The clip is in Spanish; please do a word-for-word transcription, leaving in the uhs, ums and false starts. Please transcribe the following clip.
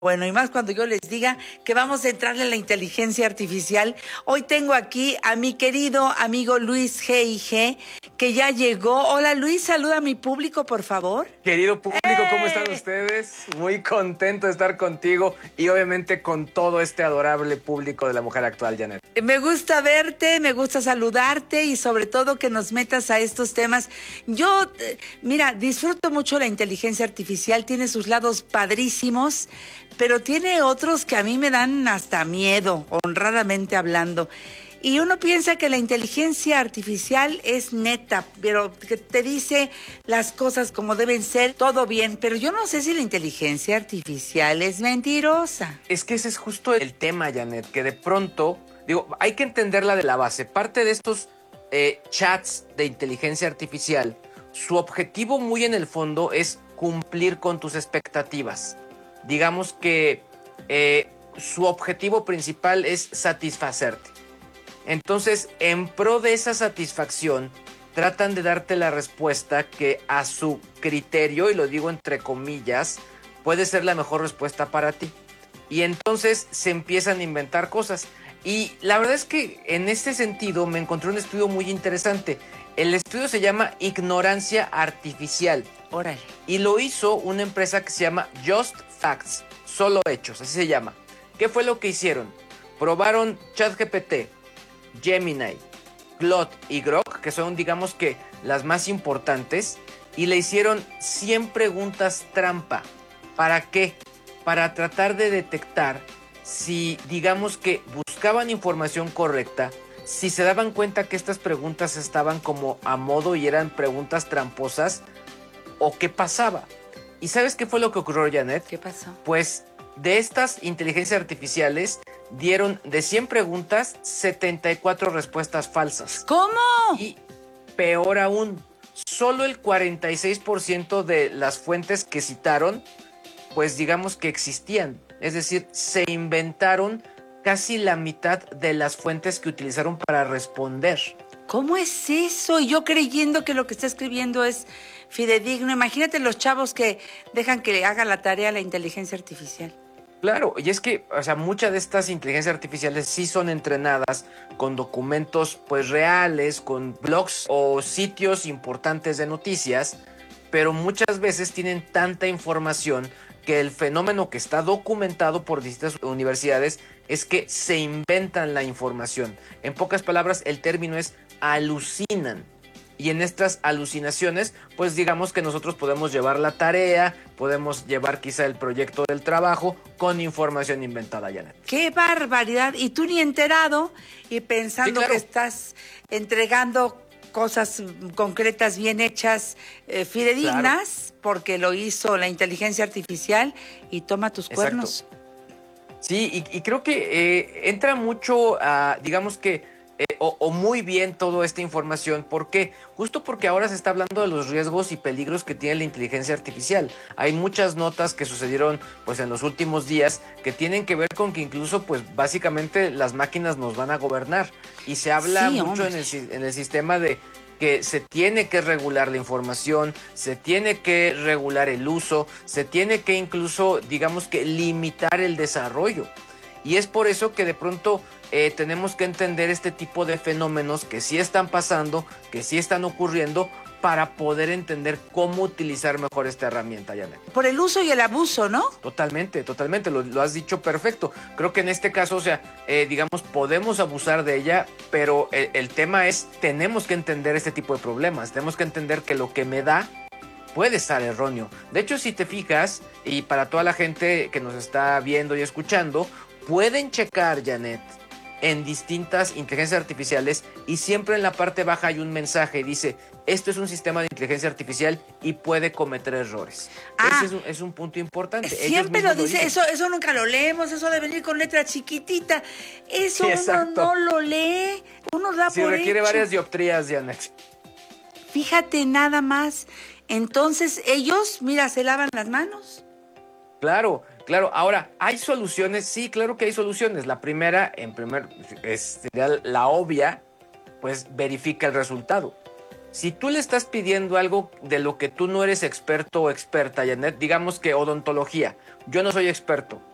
Bueno, y más cuando yo les diga que vamos a entrarle a la inteligencia artificial. Hoy tengo aquí a mi querido amigo Luis G I G, que ya llegó. Hola Luis, saluda a mi público, por favor. Querido público, ¡Eh! ¿Cómo están ustedes? Muy contento de estar contigo y obviamente con todo este adorable público de la mujer actual, Janet. Me gusta verte, me gusta saludarte y sobre todo que nos metas a estos temas. Yo, eh, mira, disfruto mucho la inteligencia artificial, tiene sus lados padrísimos, pero tiene otros que a mí me dan hasta miedo, honradamente hablando. Y uno piensa que la inteligencia artificial es neta, pero que te dice las cosas como deben ser, todo bien. Pero yo no sé si la inteligencia artificial es mentirosa. Es que ese es justo el tema, Janet, que de pronto, digo, hay que entenderla de la base. Parte de estos eh, chats de inteligencia artificial, su objetivo muy en el fondo es cumplir con tus expectativas. Digamos que eh, su objetivo principal es satisfacerte. Entonces, en pro de esa satisfacción, tratan de darte la respuesta que a su criterio, y lo digo entre comillas, puede ser la mejor respuesta para ti. Y entonces se empiezan a inventar cosas. Y la verdad es que en este sentido me encontré un estudio muy interesante. El estudio se llama Ignorancia Artificial. Órale. Y lo hizo una empresa que se llama Just Facts, solo hechos, así se llama. ¿Qué fue lo que hicieron? Probaron ChatGPT, Gemini, Claude y Grok, que son, digamos que, las más importantes, y le hicieron cien preguntas trampa. ¿Para qué? Para tratar de detectar si, digamos que, buscaban información correcta, si se daban cuenta que estas preguntas estaban como a modo y eran preguntas tramposas, o qué pasaba. ¿Y sabes qué fue lo que ocurrió, Janet? ¿Qué pasó? Pues de estas inteligencias artificiales dieron de cien preguntas setenta y cuatro respuestas falsas. ¿Cómo? Y peor aún, solo el cuarenta y seis por ciento de las fuentes que citaron, pues digamos que existían. Es decir, se inventaron casi la mitad de las fuentes que utilizaron para responder. ¿Cómo es eso? Y yo creyendo que lo que está escribiendo es fidedigno. Imagínate los chavos que dejan que le haga la tarea a la inteligencia artificial. Claro, y es que, o sea, muchas de estas inteligencias artificiales sí son entrenadas con documentos, pues, reales, con blogs o sitios importantes de noticias, pero muchas veces tienen tanta información que el fenómeno que está documentado por distintas universidades es que se inventan la información. En pocas palabras, el término es alucinan. Y en estas alucinaciones, pues digamos que nosotros podemos llevar la tarea, podemos llevar quizá el proyecto del trabajo con información inventada, Janet. ¡Qué barbaridad! Y tú ni enterado y pensando Sí, claro. que estás entregando cosas concretas, bien hechas, eh, fidedignas, claro, porque lo hizo la inteligencia artificial y toma tus Exacto. cuernos. Sí, y, y creo que eh, entra mucho a, digamos que, Eh, o, o muy bien toda esta información. ¿Por qué? Justo porque ahora se está hablando de los riesgos y peligros que tiene la inteligencia artificial. Hay muchas notas que sucedieron pues en los últimos días que tienen que ver con que incluso pues básicamente las máquinas nos van a gobernar. Y se habla Sí, mucho en el, en el sistema de que se tiene que regular la información, se tiene que regular el uso, se tiene que incluso, digamos que, limitar el desarrollo. Y es por eso que de pronto eh, tenemos que entender este tipo de fenómenos que sí están pasando, que sí están ocurriendo, para poder entender cómo utilizar mejor esta herramienta, Janet. Por el uso y el abuso, ¿no? Totalmente, totalmente, lo, lo has dicho perfecto. Creo que en este caso, o sea, eh, digamos, podemos abusar de ella, pero el, el tema es, tenemos que entender este tipo de problemas, tenemos que entender que lo que me da puede estar erróneo. De hecho, si te fijas, y para toda la gente que nos está viendo y escuchando, pueden checar, Janet, en distintas inteligencias artificiales y siempre en la parte baja hay un mensaje, dice, esto es un sistema de inteligencia artificial y puede cometer errores. Ah, Ese es un, es un punto importante. Siempre lo dice, lo eso, eso nunca lo leemos, eso de venir con letra chiquitita, eso sí, uno no lo lee, uno da sí, por requiere hecho. varias dioptrías, Janet. Fíjate nada más, entonces ellos, mira, se lavan las manos. Claro, claro. Ahora, ¿hay soluciones? Sí, claro que hay soluciones. La primera, en primer, es, sería la obvia, pues verifica el resultado. Si tú le estás pidiendo algo de lo que tú no eres experto o experta, Janet, digamos que odontología, yo no soy experto,